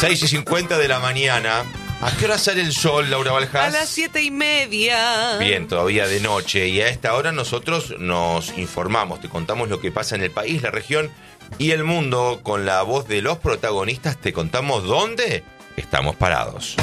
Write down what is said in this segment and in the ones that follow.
6:50 de la mañana. ¿A qué hora sale el sol, Laura Baljas? A las 7:30. Bien, todavía de noche. Y a esta hora nosotros nos informamos, te contamos lo que pasa en el país, la región y el mundo. Con la voz de los protagonistas te contamos dónde estamos parados.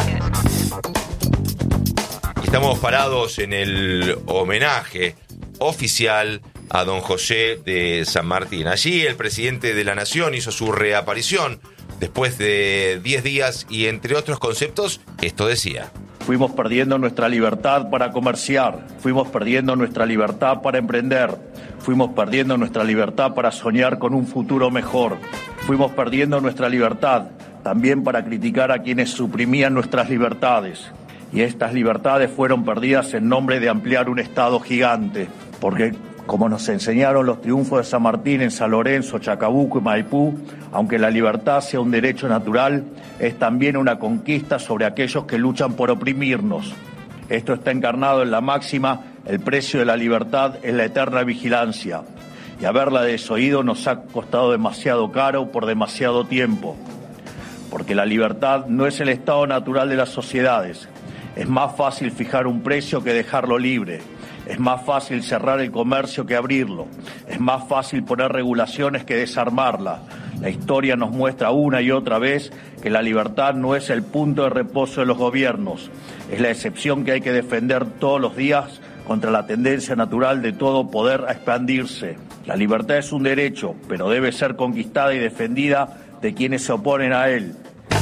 Estamos parados en el homenaje oficial a don José de San Martín. Allí el presidente de la Nación hizo su reaparición después de 10 días y, entre otros conceptos, esto decía. Fuimos perdiendo nuestra libertad para comerciar, fuimos perdiendo nuestra libertad para emprender, fuimos perdiendo nuestra libertad para soñar con un futuro mejor, fuimos perdiendo nuestra libertad también para criticar a quienes suprimían nuestras libertades. Y estas libertades fueron perdidas en nombre de ampliar un Estado gigante, porque como nos enseñaron los triunfos de San Martín en San Lorenzo, Chacabuco y Maipú, aunque la libertad sea un derecho natural, es también una conquista sobre aquellos que luchan por oprimirnos. Esto está encarnado en la máxima: el precio de la libertad es la eterna vigilancia. Y haberla desoído nos ha costado demasiado caro por demasiado tiempo. Porque la libertad no es el estado natural de las sociedades. Es más fácil fijar un precio que dejarlo libre. Es más fácil cerrar el comercio que abrirlo. Es más fácil poner regulaciones que desarmarla. La historia nos muestra una y otra vez que la libertad no es el punto de reposo de los gobiernos. Es la excepción que hay que defender todos los días contra la tendencia natural de todo poder a expandirse. La libertad es un derecho, pero debe ser conquistada y defendida de quienes se oponen a él.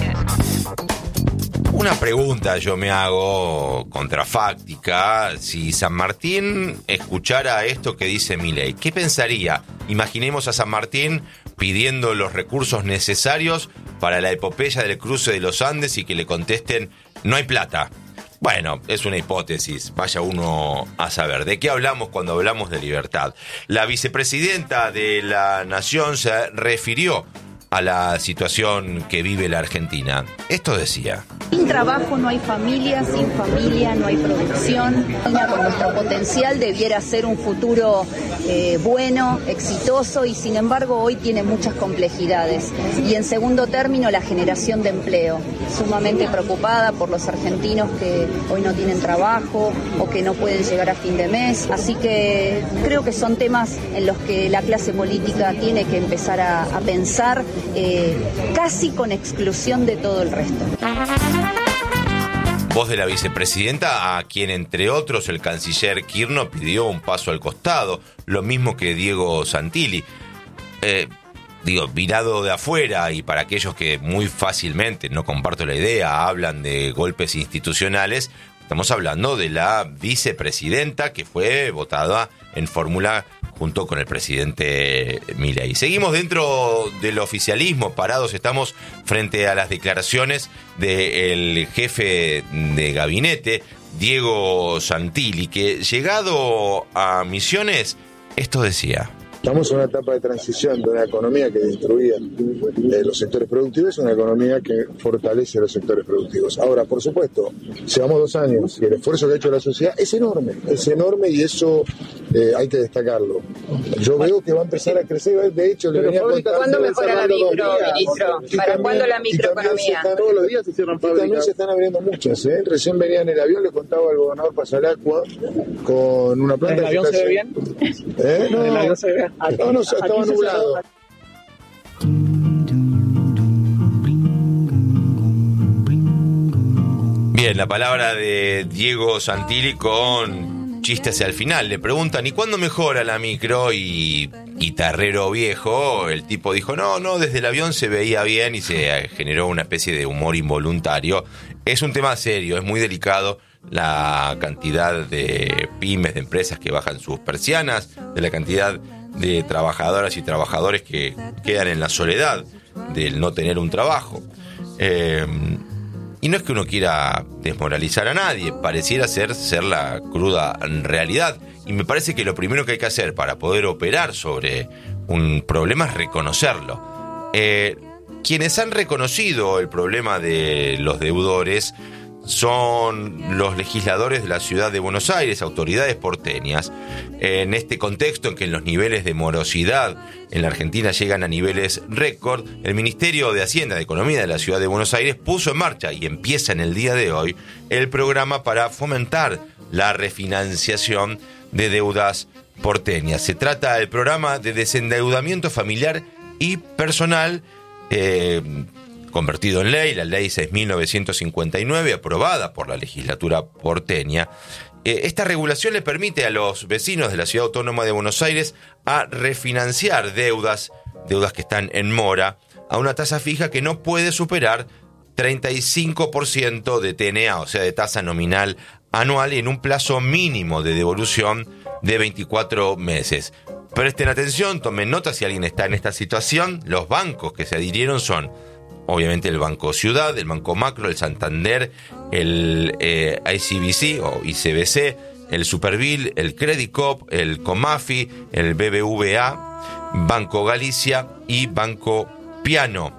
Una pregunta yo me hago contrafáctica. Si San Martín escuchara esto que dice Milei, ¿qué pensaría? Imaginemos a San Martín pidiendo los recursos necesarios para la epopeya del cruce de los Andes y que le contesten: no hay plata. Bueno, es una hipótesis, vaya uno a saber. ¿De qué hablamos cuando hablamos de libertad? La vicepresidenta de la Nación se refirió a la situación que vive la Argentina. Esto decía. Sin trabajo no hay familia, sin familia no hay producción. Con nuestro potencial debiera ser un futuro bueno, exitoso, y sin embargo hoy tiene muchas complejidades. Y en segundo término, la generación de empleo. Sumamente preocupada por los argentinos que hoy no tienen trabajo o que no pueden llegar a fin de mes. Así que creo que son temas en los que la clase política tiene que empezar a pensar, casi con exclusión de todo el resto. Voz de la vicepresidenta, a quien, entre otros, el canciller Kirchner pidió un paso al costado, lo mismo que Diego Santilli. Mirado de afuera, y para aquellos que muy fácilmente, no comparto la idea, hablan de golpes institucionales, estamos hablando de la vicepresidenta que fue votada en fórmula junto con el presidente Milei. Seguimos dentro del oficialismo, parados estamos frente a las declaraciones del jefe de gabinete, Diego Santilli, que, llegado a Misiones, esto decía. Estamos en una etapa de transición de una economía que destruía los sectores productivos a una economía que fortalece los sectores productivos. Ahora, por supuesto, llevamos 2 años y el esfuerzo que ha hecho la sociedad es enorme y eso hay que destacarlo. Yo veo que va a empezar a crecer, de hecho, le venía contando. ¿Cuándo mejora la micro, ministro? ¿Para cuándo la microeconomía? Todos los días se cierran fábricas. También se están abriendo muchas, ¿eh? Recién venía en el avión, le contaba al gobernador Pasalacqua con una planta. ¿El avión se ve bien? No, ¿el avión se ve bien? No, estaba nublado. Bien, la palabra de Diego Santilli con chiste hacia el final. Le preguntan: ¿y cuándo mejora la micro? Y guitarrero viejo, el tipo dijo: no, desde el avión se veía bien, y se generó una especie de humor involuntario. Es un tema serio, es muy delicado. La cantidad de pymes, de empresas que bajan sus persianas, de la cantidad de trabajadoras y trabajadores que quedan en la soledad del no tener un trabajo. Y no es que uno quiera desmoralizar a nadie, pareciera ser la cruda realidad. Y me parece que lo primero que hay que hacer para poder operar sobre un problema es reconocerlo. Quienes han reconocido el problema de los deudores son los legisladores de la ciudad de Buenos Aires, autoridades porteñas. En este contexto en que los niveles de morosidad en la Argentina llegan a niveles récord, el Ministerio de Hacienda y Economía de la ciudad de Buenos Aires puso en marcha, y empieza en el día de hoy, el programa para fomentar la refinanciación de deudas porteñas. Se trata del programa de desendeudamiento familiar y personal, convertido en ley, la ley 6.959, aprobada por la legislatura porteña. Esta regulación le permite a los vecinos de la Ciudad Autónoma de Buenos Aires a refinanciar deudas que están en mora, a una tasa fija que no puede superar 35% de TNA, o sea, de tasa nominal anual, y en un plazo mínimo de devolución de 24 meses. Presten atención, tomen nota si alguien está en esta situación. Los bancos que se adhirieron son, obviamente, el Banco Ciudad, el Banco Macro, el Santander, el ICBC o ICBC, el Supervil, el Credit Coop, el Comafi, el BBVA, Banco Galicia y Banco Piano.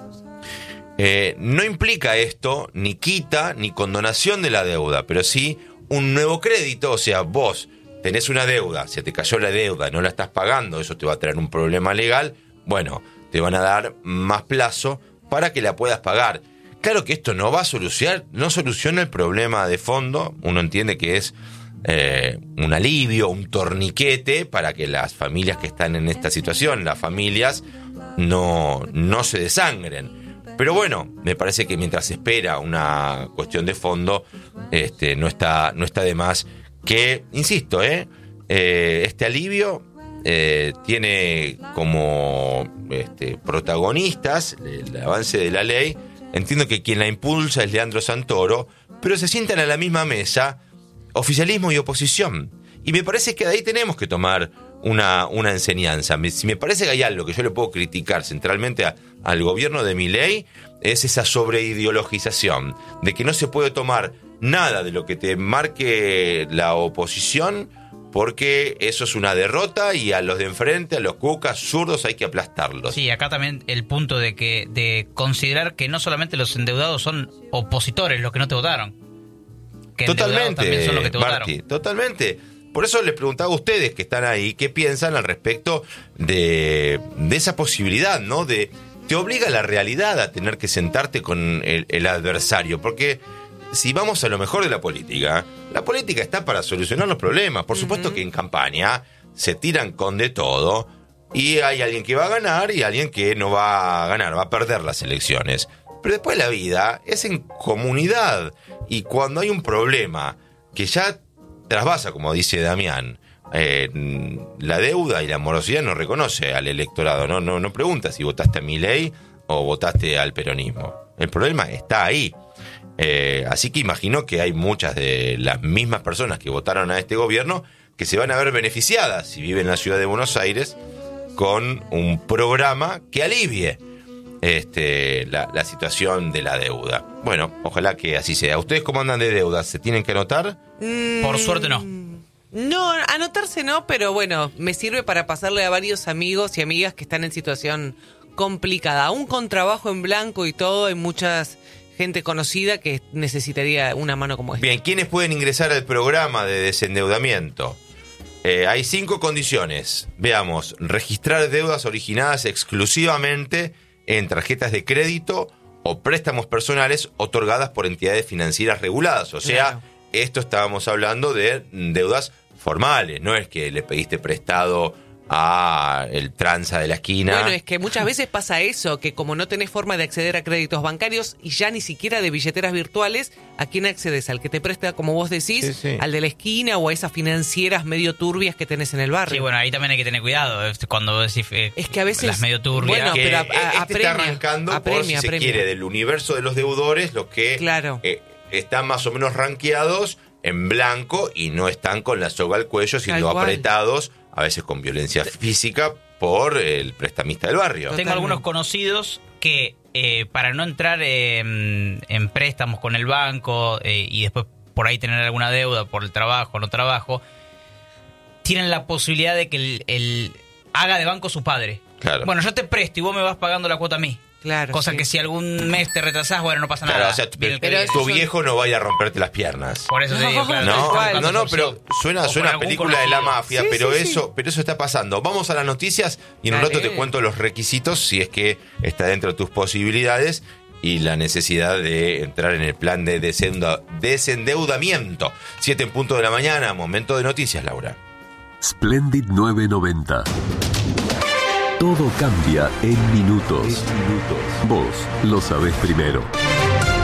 No implica esto ni quita ni condonación de la deuda, pero sí un nuevo crédito. O sea, vos tenés una deuda, se te cayó la deuda, no la estás pagando, eso te va a traer un problema legal. Bueno, te van a dar más plazo para que la puedas pagar. Claro que esto no va a soluciona el problema de fondo. Uno entiende que es un alivio, un torniquete para que las familias que están en esta situación, las familias, no se desangren. Pero bueno, me parece que mientras se espera una cuestión de fondo, no está de más que, insisto, este alivio tiene como protagonistas el avance de la ley. Entiendo que quien la impulsa es Leandro Santoro, pero se sientan a la misma mesa oficialismo y oposición. Y me parece que de ahí tenemos que tomar una enseñanza. Si me parece que hay algo que yo le puedo criticar centralmente al gobierno de Milei, es esa sobreideologización, de que no se puede tomar nada de lo que te marque la oposición, porque eso es una derrota, y a los de enfrente, a los cucas zurdos, hay que aplastarlos. Sí, acá también el punto de considerar que no solamente los endeudados son opositores los que no te votaron, que totalmente, también son los que te Marti, votaron. Totalmente. Por eso les preguntaba a ustedes que están ahí, ¿qué piensan al respecto de esa posibilidad, ¿no? Te obliga la realidad a tener que sentarte con el adversario, porque si vamos a lo mejor de la política está para solucionar los problemas. Por supuesto que en campaña se tiran con de todo, y hay alguien que va a ganar y alguien que no va a ganar, va a perder las elecciones. Pero después la vida es en comunidad, y cuando hay un problema que ya trasvasa, como dice Damián, la deuda y la morosidad no reconoce al electorado, no pregunta si votaste a Milei o votaste al peronismo. El problema está ahí. Así que imagino que hay muchas de las mismas personas que votaron a este gobierno que se van a ver beneficiadas, si viven en la ciudad de Buenos Aires, con un programa que alivie la situación de la deuda. Bueno, ojalá que así sea. ¿Ustedes cómo andan de deudas? ¿Se tienen que anotar? Por suerte no. No, anotarse no, pero bueno, me sirve para pasarle a varios amigos y amigas que están en situación complicada. Aún con trabajo en blanco y todo, hay muchas gente conocida que necesitaría una mano como esta. Bien, ¿quiénes pueden ingresar al programa de desendeudamiento? Hay 5 condiciones. Veamos: registrar deudas originadas exclusivamente en tarjetas de crédito o préstamos personales otorgadas por entidades financieras reguladas. O sea, claro, esto estábamos hablando de deudas formales, no es que le pediste prestado a el tranza de la esquina. Bueno, es que muchas veces pasa eso, que como no tenés forma de acceder a créditos bancarios y ya ni siquiera de billeteras virtuales, ¿a quién accedes? ¿Al que te presta, como vos decís, sí, al de la esquina, o a esas financieras medio turbias que tenés en el barrio? Sí, bueno, ahí también hay que tener cuidado cuando decís es que a veces las medio turbias. Bueno, pero está arrancando por, si se quiere, del universo de los deudores, los que claro, están más o menos rankeados en blanco y no están con la soga al cuello, siendo apretados, a veces con violencia física, por el prestamista del barrio. Totalmente. Tengo algunos conocidos que para no entrar en préstamos con el banco y después por ahí tener alguna deuda por el trabajo, no trabajo, tienen la posibilidad de que el haga de banco su padre. Claro. Bueno, yo te presto y vos me vas pagando la cuota a mí. Claro, Cosa sí. que si algún mes te retrasás, bueno, no pasa Claro, nada. o sea, Pero tu viejo no vaya a romperte las piernas. Por eso te digo, claro. No, pero suena película de la mafia, Sí, pero sí, eso está pasando. Vamos a las noticias y en un Dale. rato te cuento los requisitos, si es que está dentro de tus posibilidades, y la necesidad de entrar en el plan de desendeudamiento. 7 en punto de la mañana, momento de noticias, Laura. Splendid 990. Todo cambia en minutos. Vos lo sabés primero.